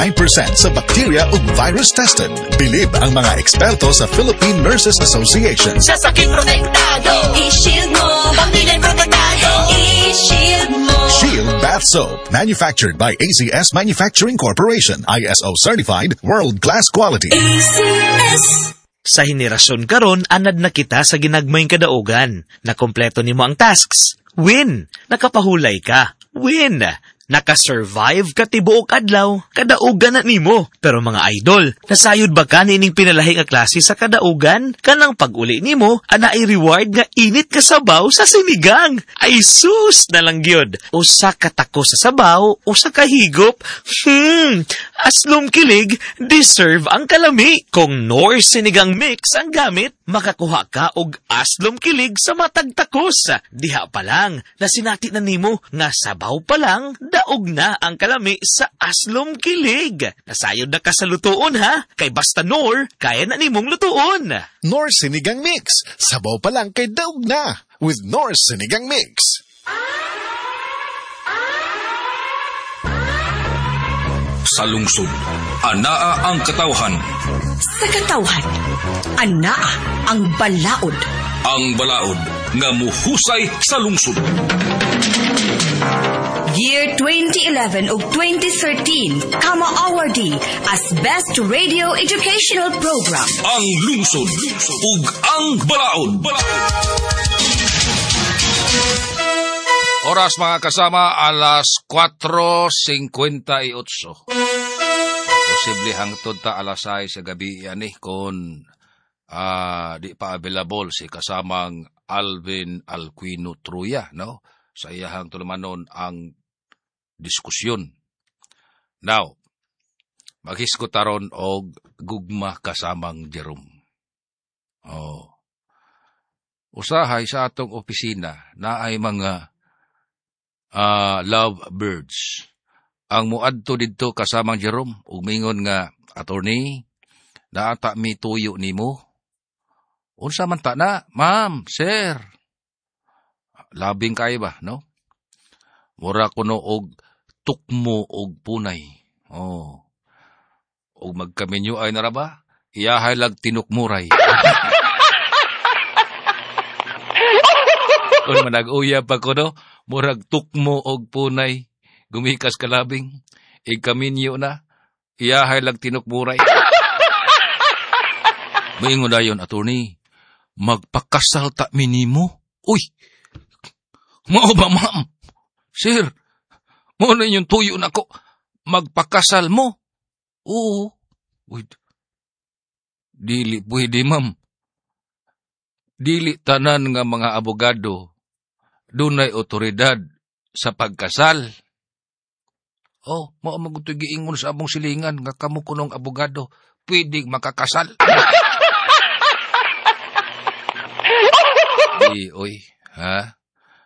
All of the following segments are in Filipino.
99% sa bacteria ug virus tested. Bilib ang mga eksperto sa Philippine Nurses Association. Sa sakit protektado, i-shield mo. Pamilya protektado, i-shield mo. Shield Bath Soap, manufactured by ACS Manufacturing Corporation, ISO certified, world-class quality. ACS. Sa henerasyon karon, anad na kita sa ginagmayng kadaugan. Nakompleto nimo ang tasks. Win! Nakapahulay ka. Win! Nakasurvive ka tibuok adlaw. Kadaugan na nimo. Pero mga idol, nasayod ba ka nining pinalahi nga klase sa kadaugan? Kanang pag-uli nimo, ana ay reward nga init ka sabaw sa sinigang. Ay sus na lang gyud. Usa ka tako sa sabaw, usa ka higop. Aslom kilig, deserve ang kalami. Kung Knorr sinigang mix ang gamit, makakuha ka og aslom kilig sa matag takos. Diha pa lang, nasinati na nimo nga sabaw pa lang, daog na ang kalami sa aslom kilig. Nasayod na ka sa lutuon ha, kay basta Knorr, kaya na nimong lutuon. Knorr Sinigang Mix. Sabaw pa lang kay daog na. With Knorr Sinigang Mix. Sa lungsod, anaa ang katawhan. Sa katawhan, anaa ang balaod. Ang balaod nga muhusay sa lungsod. Year 2011 ug 2013, Kama awardee as Best Radio Educational Program. Ang lungsod ug ang balaod. Oras mga kasama, alas 4:58. Posible hangtod ta alas 6 sa gabi yan kung di pa available si kasamang Alvin Alquino Truya, no? Sa iyahang tulumanon ang diskusyon. Now, maghiskot taron og gugma kasamang Jerome. Usahay sa atong opisina na ay mga love birds. Ang muadto didto kasamang Jerome, umingon nga, attorney, naata mi tuyo nimo. Unsa man ta na, ma'am, sir. Labing kay ba, no? Mura kuno og tukmo og punay. Og magkaminyo ay naraba, iyahay lag tinukmuray. Kung manag-uya pa ko, no? Murag tukmo og punay, gumikas kalabing, ikaminyo na, iyahay lag tinukmuray. Maingon na yun, attorney, magpakasal ta minimo? Uy! Mao ba, ma'am? Sir, mo na yung tuyo na ko, magpakasal mo? Oo. Uy, dili pwede, ma'am. Dili tanan nga mga abogado, dunay otoridad sa pagkasal. Mao magutoy giingon sa among silingan nga kamo kunong abogado, pwedeng makakasal. Oy, ha?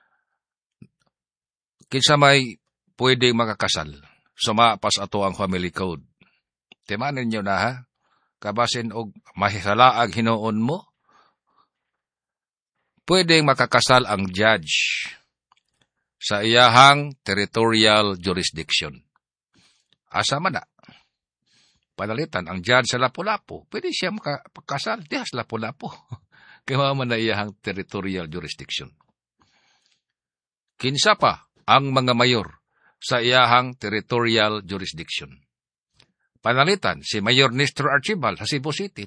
Kinsa may pwedeng makakasal, sumapas ato ang family code. Timanin nyo na, ha? Kabasin og mahisalaag hinuon mo, pwedeng makakasal ang judge sa iyahang territorial jurisdiction. Asa man na? Panalitan, ang judge sa Lapu-Lapu, pwede siya makakasal, diha sa Lapu-Lapu. Kaya man na iyahang territorial jurisdiction. Kinsa pa ang mga mayor sa iyahang territorial jurisdiction. Panalitan, si Mayor Nestor Archibald sa Cebu City,